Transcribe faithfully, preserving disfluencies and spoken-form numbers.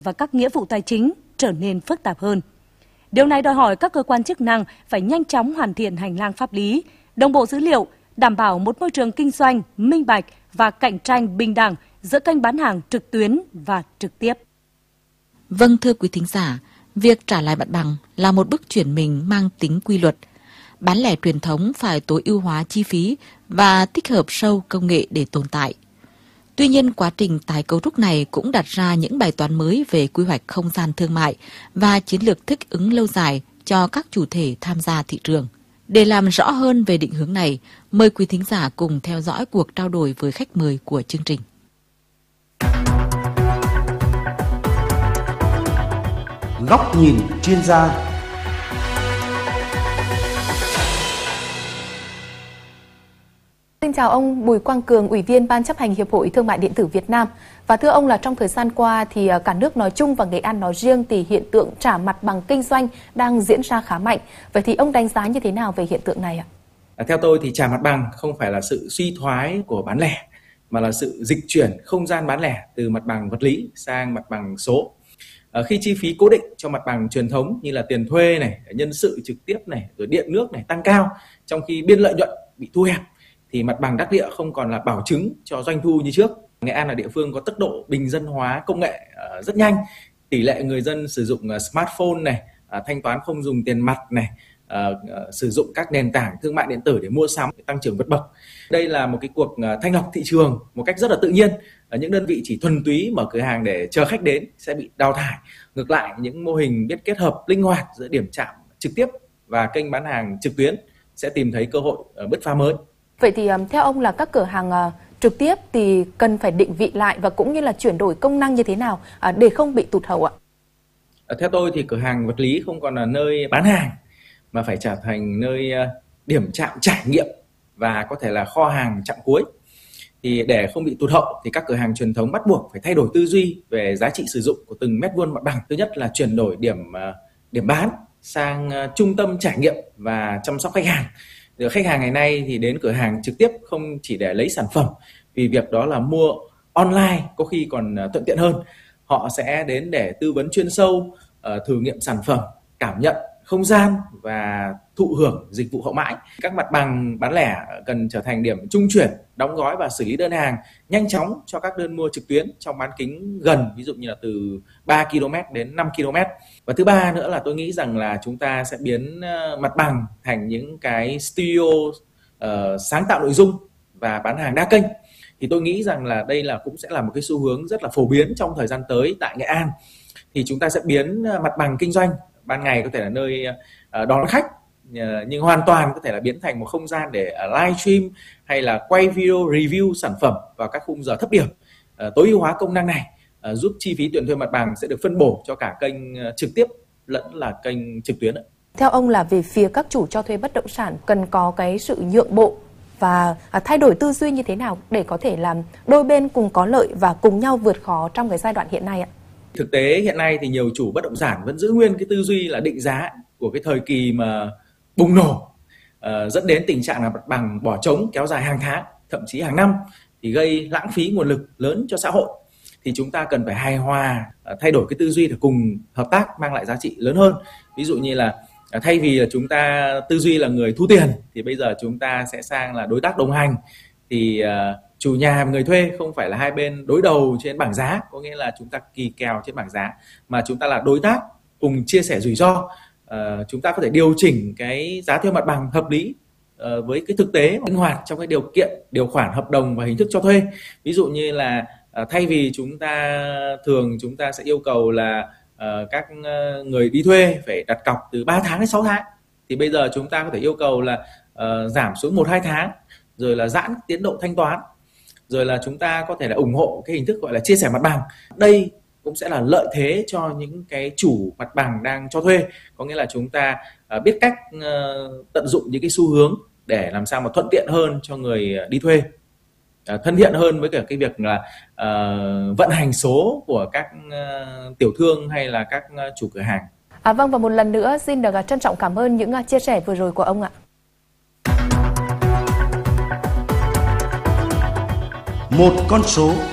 và các nghĩa vụ tài chính trở nên phức tạp hơn. Điều này đòi hỏi các cơ quan chức năng phải nhanh chóng hoàn thiện hành lang pháp lý, đồng bộ dữ liệu, đảm bảo một môi trường kinh doanh minh bạch và cạnh tranh bình đẳng giữa kênh bán hàng trực tuyến và trực tiếp. Vâng, thưa quý thính giả, việc trả lại mặt bằng là một bước chuyển mình mang tính quy luật. Bán lẻ truyền thống phải tối ưu hóa chi phí và tích hợp sâu công nghệ để tồn tại. Tuy nhiên, quá trình tái cấu trúc này cũng đặt ra những bài toán mới về quy hoạch không gian thương mại và chiến lược thích ứng lâu dài cho các chủ thể tham gia thị trường. Để làm rõ hơn về định hướng này, mời quý thính giả cùng theo dõi cuộc trao đổi với khách mời của chương trình. Góc nhìn chuyên gia. Xin chào ông Bùi Quang Cường, Ủy viên Ban chấp hành Hiệp hội Thương mại điện tử Việt Nam. Và thưa ông là trong thời gian qua thì cả nước nói chung và Nghệ An nói riêng thì hiện tượng trả mặt bằng kinh doanh đang diễn ra khá mạnh. Vậy thì ông đánh giá như thế nào về hiện tượng này ạ? Theo tôi thì trả mặt bằng không phải là sự suy thoái của bán lẻ, mà là sự dịch chuyển không gian bán lẻ từ mặt bằng vật lý sang mặt bằng số. À, khi chi phí cố định cho mặt bằng truyền thống như là tiền thuê này, nhân sự trực tiếp này, rồi điện nước này tăng cao, trong khi biên lợi nhuận bị thu hẹp, thì mặt bằng đắc địa không còn là bảo chứng cho doanh thu như trước. Nghệ An là địa phương có tốc độ bình dân hóa công nghệ uh, rất nhanh, tỷ lệ người dân sử dụng uh, smartphone này, uh, thanh toán không dùng tiền mặt này, uh, uh, sử dụng các nền tảng thương mại điện tử để mua sắm, tăng trưởng vượt bậc. Đây là một cái cuộc uh, thanh lọc thị trường một cách rất là tự nhiên. Uh, những đơn vị chỉ thuần túy mở cửa hàng để chờ khách đến sẽ bị đào thải. Ngược lại, những mô hình biết kết hợp linh hoạt giữa điểm chạm trực tiếp và kênh bán hàng trực tuyến sẽ tìm thấy cơ hội uh, bứt phá mới. Vậy thì theo ông là các cửa hàng uh, trực tiếp thì cần phải định vị lại và cũng như là chuyển đổi công năng như thế nào uh, để không bị tụt hậu ạ? Theo tôi thì cửa hàng vật lý không còn là nơi bán hàng mà phải trở thành nơi uh, điểm chạm trải nghiệm và có thể là kho hàng chặng cuối. Thì để không bị tụt hậu thì các cửa hàng truyền thống bắt buộc phải thay đổi tư duy về giá trị sử dụng của từng mét vuông mặt bằng. Thứ nhất là chuyển đổi điểm uh, điểm bán sang uh, trung tâm trải nghiệm và chăm sóc khách hàng. Khách hàng ngày nay thì đến cửa hàng trực tiếp không chỉ để lấy sản phẩm, vì việc đó là mua online có khi còn thuận tiện hơn. Họ sẽ đến để tư vấn chuyên sâu, thử nghiệm sản phẩm, cảm nhận không gian và thụ hưởng dịch vụ hậu mãi. Các mặt bằng bán lẻ cần trở thành điểm trung chuyển, đóng gói và xử lý đơn hàng nhanh chóng cho các đơn mua trực tuyến trong bán kính gần, ví dụ như là từ ba ki lô mét đến năm ki lô mét. Và thứ ba nữa là tôi nghĩ rằng là chúng ta sẽ biến mặt bằng thành những cái studio uh, sáng tạo nội dung và bán hàng đa kênh. Thì tôi nghĩ rằng là đây là cũng sẽ là một cái xu hướng rất là phổ biến trong thời gian tới tại Nghệ An. Thì chúng ta sẽ biến mặt bằng kinh doanh ban ngày có thể là nơi uh, đón khách, nhưng hoàn toàn có thể là biến thành một không gian để live stream hay là quay video review sản phẩm vào các khung giờ thấp điểm. Uh, tối ưu hóa công năng này uh, giúp chi phí tuyển thuê mặt bằng sẽ được phân bổ cho cả kênh uh, trực tiếp lẫn là kênh trực tuyến. Theo ông là về phía các chủ cho thuê bất động sản cần có cái sự nhượng bộ và thay đổi tư duy như thế nào để có thể làm đôi bên cùng có lợi và cùng nhau vượt khó trong cái giai đoạn hiện nay ạ? Thực tế hiện nay thì nhiều chủ bất động sản vẫn giữ nguyên cái tư duy là định giá của cái thời kỳ mà bùng nổ, uh, dẫn đến tình trạng là mặt bằng bỏ trống kéo dài hàng tháng, thậm chí hàng năm, thì gây lãng phí nguồn lực lớn cho xã hội. Thì chúng ta cần phải hài hòa, uh, thay đổi cái tư duy để cùng hợp tác mang lại giá trị lớn hơn. Ví dụ như là uh, thay vì là chúng ta tư duy là người thu tiền thì bây giờ chúng ta sẽ sang là đối tác đồng hành. Thì uh, chủ nhà và người thuê không phải là hai bên đối đầu trên bảng giá, có nghĩa là chúng ta kỳ kèo trên bảng giá, mà chúng ta là đối tác cùng chia sẻ rủi ro. Uh, chúng ta có thể điều chỉnh cái giá thuê mặt bằng hợp lý uh, với cái thực tế linh hoạt trong cái điều kiện, điều khoản hợp đồng và hình thức cho thuê. Ví dụ như là uh, thay vì chúng ta thường chúng ta sẽ yêu cầu là uh, các uh, người đi thuê phải đặt cọc từ ba tháng đến sáu tháng, thì bây giờ chúng ta có thể yêu cầu là uh, giảm xuống một hai tháng, rồi là giãn tiến độ thanh toán, rồi là chúng ta có thể là ủng hộ cái hình thức gọi là chia sẻ mặt bằng. Đây cũng sẽ là lợi thế cho những cái chủ mặt bằng đang cho thuê, có nghĩa là chúng ta uh, biết cách uh, tận dụng những cái xu hướng để làm sao mà thuận tiện hơn cho người đi thuê, uh, thân thiện hơn với cả cái việc là uh, vận hành số của các uh, tiểu thương hay là các uh, chủ cửa hàng. À, vâng, và một lần nữa xin được uh, trân trọng cảm ơn những uh, chia sẻ vừa rồi của ông ạ. Một con số